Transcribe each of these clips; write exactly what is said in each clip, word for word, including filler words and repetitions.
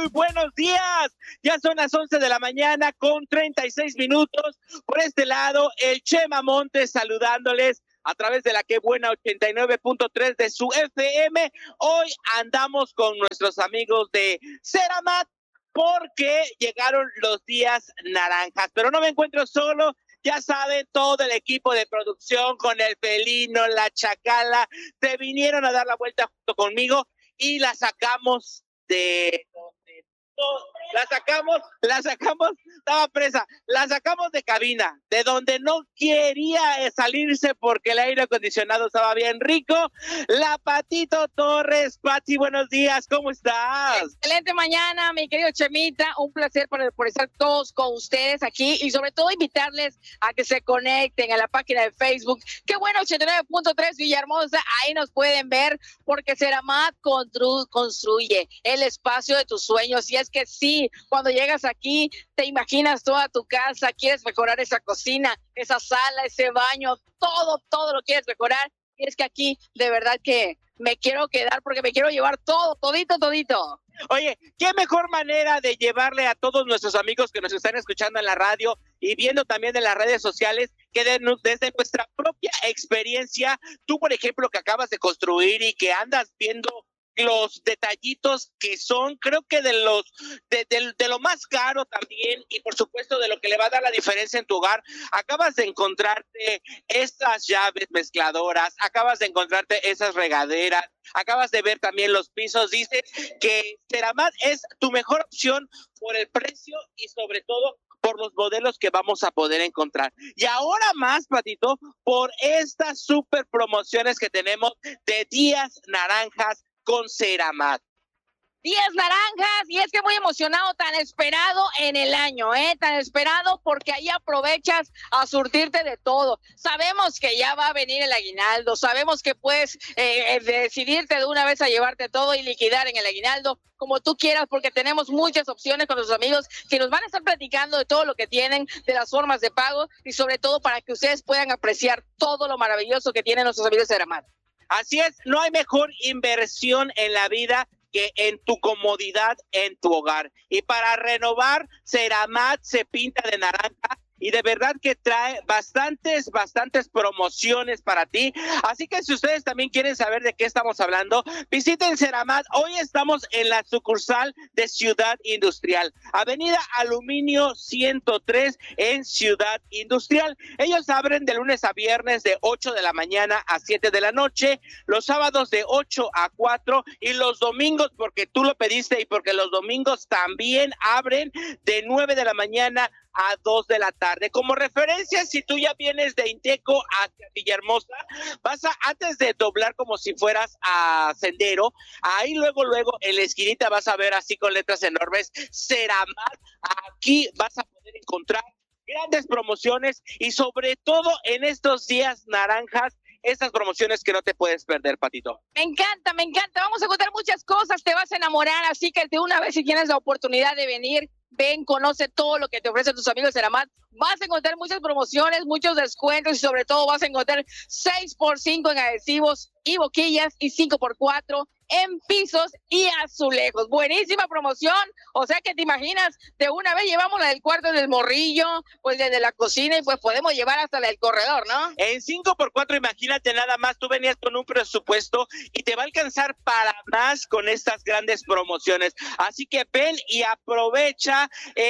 muy buenos días. Ya son las once de la mañana con treinta y seis minutos. Por este lado, el Chema Montes saludándoles a través de la que buena ochenta y nueve punto tres de su F M. Hoy andamos con nuestros amigos de Ceramat porque llegaron los días naranjas, pero no me encuentro solo. Ya saben, todo el equipo de producción con el felino, la chacala, se vinieron a dar la vuelta junto conmigo y la sacamos de donde no, la sacamos, la sacamos, estaba presa, la sacamos de cabina, de donde no quería salirse porque el aire acondicionado estaba bien rico. La Patito Torres. Pati, buenos días, ¿cómo estás? Excelente mañana, mi querido Chemita, un placer por, por estar todos con ustedes aquí y sobre todo invitarles a que se conecten a la página de Facebook. Qué bueno, ochenta y nueve punto tres Villahermosa, ahí nos pueden ver porque Ceramat constru, construye el espacio de tus sueños. Y es que sí, cuando llegas aquí, te imaginas toda tu casa, quieres mejorar esa cocina, esa sala, ese baño, todo, todo lo quieres mejorar. Y es que aquí, de verdad que me quiero quedar porque me quiero llevar todo, todito, todito. Oye, qué mejor manera de llevarle a todos nuestros amigos que nos están escuchando en la radio y viendo también en las redes sociales que de, desde nuestra propia experiencia, tú, por ejemplo, que acabas de construir y que andas viendo los detallitos que son, creo que de los de, de, de lo más caro también, y por supuesto de lo que le va a dar la diferencia en tu hogar. Acabas de encontrarte estas llaves mezcladoras, acabas de encontrarte esas regaderas, acabas de ver también los pisos. Dices que Ceramat es tu mejor opción por el precio y sobre todo por los modelos que vamos a poder encontrar. Y ahora más, Patito, por estas super promociones que tenemos de días naranjas con Ceramat. Días naranjas, y es que muy emocionado, tan esperado en el año, ¿eh? Tan esperado porque ahí aprovechas a surtirte de todo. Sabemos que ya va a venir el aguinaldo, sabemos que puedes eh, decidirte de una vez a llevarte todo y liquidar en el aguinaldo como tú quieras, porque tenemos muchas opciones con nuestros amigos que nos van a estar platicando de todo lo que tienen, de las formas de pago y sobre todo para que ustedes puedan apreciar todo lo maravilloso que tienen nuestros amigos de Ceramat. Así es, no hay mejor inversión en la vida que en tu comodidad en tu hogar. Y para renovar, Ceramat se pinta de naranja y de verdad que trae bastantes, bastantes promociones para ti. Así que si ustedes también quieren saber de qué estamos hablando, visiten Ceramat. Hoy estamos en la sucursal de Ciudad Industrial, Avenida Aluminio ciento tres en Ciudad Industrial. Ellos abren de lunes a viernes de ocho de la mañana a siete de la noche, los sábados de ocho a cuatro y los domingos, porque tú lo pediste y porque los domingos también abren de nueve de la mañana a dos de la tarde. Como referencia, si tú ya vienes de Inteco hacia Villahermosa, vas a, antes de doblar como si fueras a Sendero, ahí luego, luego, en la esquinita vas a ver así con letras enormes, Ceramat. Aquí vas a poder encontrar grandes promociones y sobre todo en estos días naranjas, estas promociones que no te puedes perder, Patito. Me encanta, me encanta. Vamos a contar muchas cosas, te vas a enamorar, así que de una vez si tienes la oportunidad de venir, ven, conoce todo lo que te ofrecen tus amigos de Ceramat. Vas a encontrar muchas promociones, muchos descuentos y sobre todo vas a encontrar seis por cinco en adhesivos y boquillas y cinco por cuatro en pisos y azulejos. Buenísima promoción. O sea que te imaginas, de una vez llevamos la del cuarto del morrillo, pues desde la cocina y pues podemos llevar hasta la del corredor, ¿no? En cinco por cuatro, imagínate nada más, tú venías con un presupuesto y te va a alcanzar para más con estas grandes promociones. Así que ven y aprovecha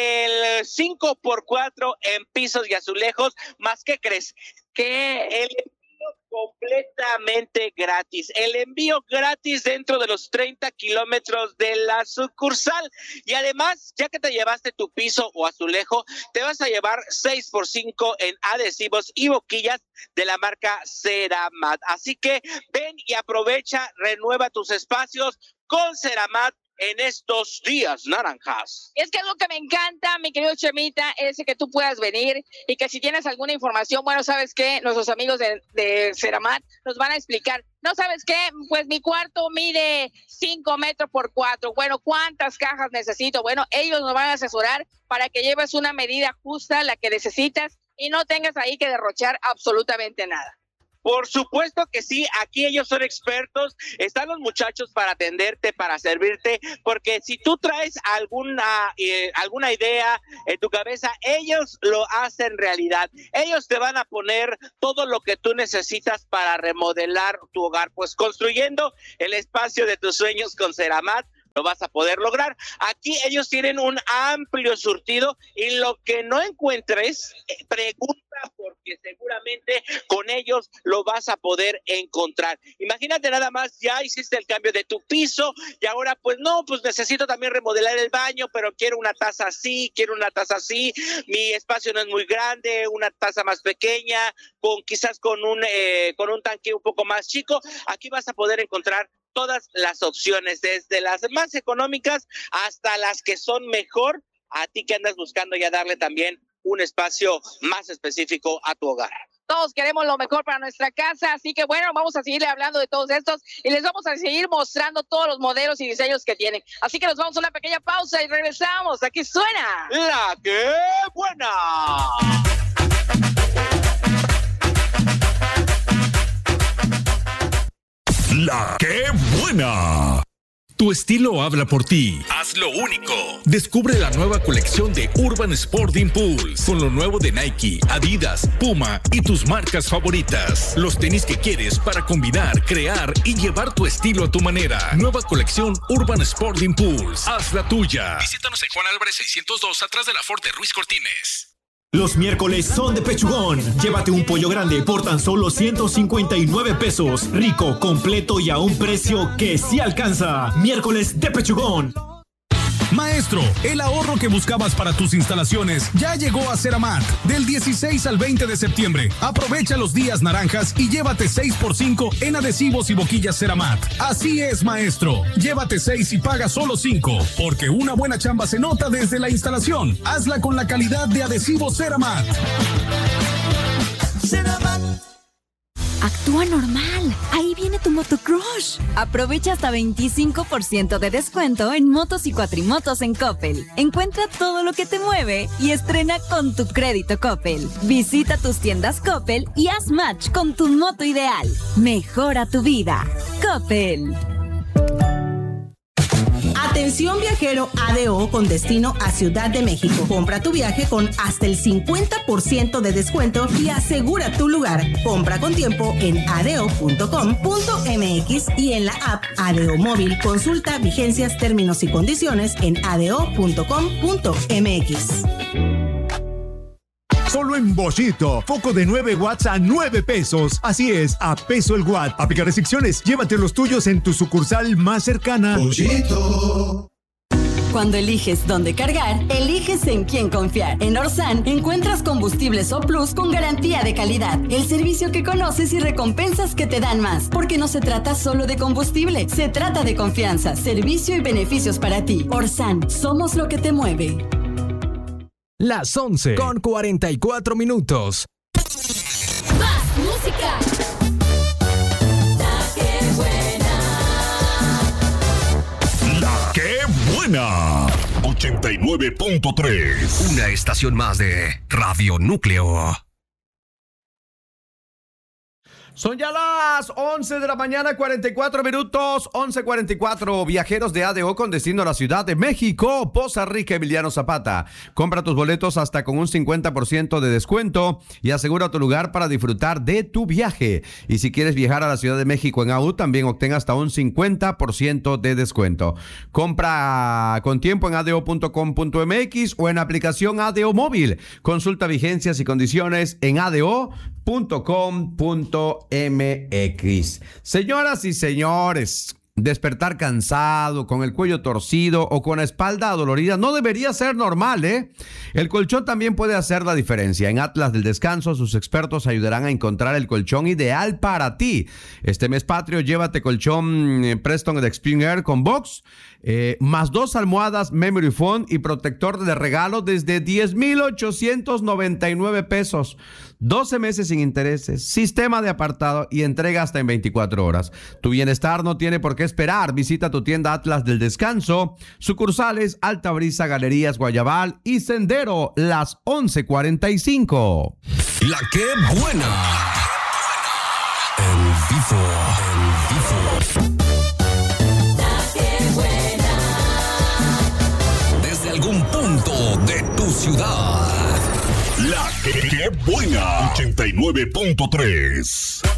el cinco por cuatro en pisos y azulejos. Más, ¿qué crees? Que el completamente gratis, el envío gratis dentro de los treinta kilómetros de la sucursal y además, ya que te llevaste tu piso o azulejo, te vas a llevar seis por cinco en adhesivos y boquillas de la marca Ceramat. Así que ven y aprovecha, renueva tus espacios con Ceramat en estos días naranjas. Es que algo que me encanta, mi querido Chemita, es que tú puedas venir y que si tienes alguna información, bueno, ¿sabes qué? Nuestros amigos de, de Ceramat nos van a explicar. ¿No sabes qué? Pues mi cuarto mide cinco metros por cuatro. Bueno, ¿cuántas cajas necesito? Bueno, ellos nos van a asesorar para que lleves una medida justa, la que necesitas, y no tengas ahí que derrochar absolutamente nada. Por supuesto que sí, aquí ellos son expertos, están los muchachos para atenderte, para servirte, porque si tú traes alguna, eh, alguna idea en tu cabeza, ellos lo hacen realidad. Ellos te van a poner todo lo que tú necesitas para remodelar tu hogar, pues construyendo el espacio de tus sueños con Ceramat. Lo vas a poder lograr. Aquí ellos tienen un amplio surtido y lo que no encuentres, eh, pregunta porque seguramente con ellos lo vas a poder encontrar. Imagínate nada más, ya hiciste el cambio de tu piso y ahora pues no, pues necesito también remodelar el baño, pero quiero una taza así, quiero una taza así, mi espacio no es muy grande, una taza más pequeña, con quizás con un, eh, con un tanque un poco más chico. Aquí vas a poder encontrar todas las opciones, desde las más económicas hasta las que son mejor, a ti que andas buscando ya darle también un espacio más específico a tu hogar. Todos queremos lo mejor para nuestra casa, así que bueno, vamos a seguirle hablando de todos estos y les vamos a seguir mostrando todos los modelos y diseños que tienen. Así que nos vamos a una pequeña pausa y regresamos. Aquí suena La que buena. La que buena. Tu estilo habla por ti. Hazlo único. Descubre la nueva colección de Urban Sport Impulse con lo nuevo de Nike, Adidas, Puma y tus marcas favoritas. Los tenis que quieres para combinar, crear y llevar tu estilo a tu manera. Nueva colección Urban Sport Impulse. Haz la tuya. Visítanos en Juan Álvarez seiscientos dos, atrás de la Ford de Ruiz Cortines. Los miércoles son de Pechugón. Llévate un pollo grande por tan solo ciento cincuenta y nueve pesos. Rico, completo y a un precio que sí alcanza. Miércoles de Pechugón. Maestro, el ahorro que buscabas para tus instalaciones ya llegó a Ceramat. Del dieciséis al veinte de septiembre, aprovecha los días naranjas y llévate seis por cinco en adhesivos y boquillas Ceramat. Así es, maestro. Llévate seis y paga solo cinco, porque una buena chamba se nota desde la instalación. Hazla con la calidad de adhesivos Ceramat. Ceramat. Actúa normal. Ahí viene tu motocrush. Aprovecha hasta veinticinco por ciento de descuento en motos y cuatrimotos en Coppel. Encuentra todo lo que te mueve y estrena con tu crédito Coppel. Visita tus tiendas Coppel y haz match con tu moto ideal. Mejora tu vida. Coppel. Atención viajero A D O con destino a Ciudad de México. Compra tu viaje con hasta el cincuenta por ciento de descuento y asegura tu lugar. Compra con tiempo en adeo punto com punto m x y en la app Adeo Móvil. Consulta vigencias, términos y condiciones en adeo punto com punto m x. Solo en Bollito, foco de nueve watts a nueve pesos. Así es, a peso el watt. Aplica restricciones, llévate los tuyos en tu sucursal más cercana. Bollito. Cuando eliges dónde cargar, eliges en quién confiar. En Orsan encuentras combustibles O Plus con garantía de calidad. El servicio que conoces y recompensas que te dan más. Porque no se trata solo de combustible, se trata de confianza, servicio y beneficios para ti. Orsan, somos lo que te mueve. Las once con cuarenta y cuatro minutos. ¡Más música! La que buena. La que buena. ochenta y nueve punto tres. Una estación más de Radio Núcleo. Son ya las once de la mañana, cuarenta y cuatro minutos, once cuarenta y cuatro. Viajeros de A D O con destino a la Ciudad de México, Poza Rica, Emiliano Zapata. Compra tus boletos hasta con un cincuenta por ciento de descuento y asegura tu lugar para disfrutar de tu viaje. Y si quieres viajar a la Ciudad de México en A U, también obtén hasta un cincuenta por ciento de descuento. Compra con tiempo en adeo punto com punto m x o en la aplicación Adeo Móvil. Consulta vigencias y condiciones en adeo punto com punto m x. Señoras y señores, despertar cansado, con el cuello torcido o con la espalda dolorida no debería ser normal, ¿eh? El colchón también puede hacer la diferencia. En Atlas del Descanso, sus expertos ayudarán a encontrar el colchón ideal para ti. Este mes patrio, llévate colchón Preston de Extreme Air con box, eh, más dos almohadas Memory Foam y protector de regalo desde diez mil ochocientos noventa y nueve pesos. doce meses sin intereses, sistema de apartado y entrega hasta en veinticuatro horas. Tu bienestar no tiene por qué esperar. Visita tu tienda Atlas del Descanso, sucursales Alta Brisa, Galerías Guayabal y Sendero, las once cuarenta y cinco. La que buena. vivo, en vivo. Desde algún punto de tu ciudad. La que, que buena ochenta y nueve punto tres.